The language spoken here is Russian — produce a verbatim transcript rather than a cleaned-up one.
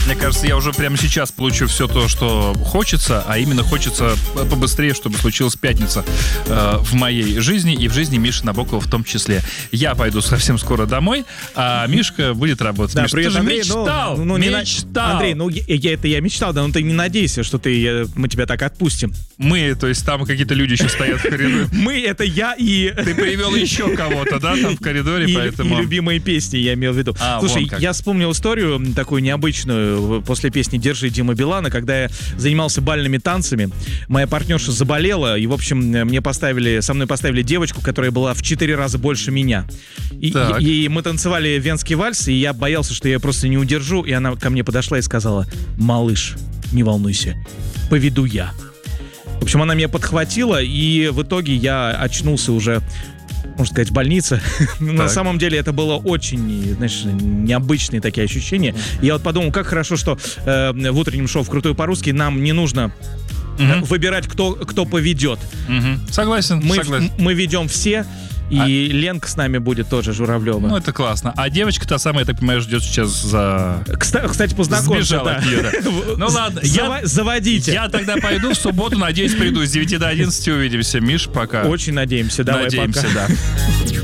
Мне кажется, я уже прямо сейчас получу все то, что хочется, а именно хочется побыстрее, чтобы случилась пятница э, в моей жизни и в жизни Миши Набокова в том числе. Я пойду совсем скоро домой, а Мишка будет работать. Да, Миш, привет, ты же Андрей, мечтал, ну, ну, не мечтал. На... Андрей, ну я, я, это я мечтал, да, но ты не надейся, что ты, мы тебя так отпустим. Мы, то есть там какие-то люди еще стоят в коридоре. Мы, это я и... Ты привел еще кого-то, да, там в коридоре, и, поэтому... И любимые песни, я имел в виду. А, слушай, я вспомнил историю такую необычную после песни «Держи» Димы Билана, когда я занимался бальными танцами. Моя партнерша заболела, и, в общем, мне поставили, со мной поставили девочку, которая была в четыре раза больше меня. И, и, и мы танцевали венский вальс, и я боялся, что я просто не удержу, и она ко мне подошла и сказала: «Малыш, не волнуйся, поведу я». В общем, она меня подхватила, и в итоге я очнулся уже, можно сказать, в больнице. На самом деле это было очень, знаешь, необычные такие ощущения. Я вот подумал, как хорошо, что э, в утреннем шоу «Вкрутой по-русски» нам не нужно uh-huh. выбирать, кто, кто поведет. Uh-huh. Согласен, мы, согласен. Мы ведем все. И а... Ленка с нами будет тоже, Журавлева. Ну, это классно. А девочка та самая, я так понимаю, ждет сейчас за... Кстати, познакомься. Сбежала от нее, да. Ну ладно, я... заводите. Я тогда пойду в субботу, надеюсь, приду с девяти до одиннадцати, увидимся. Миш, пока. Очень надеемся, давай, надеемся, пока. да.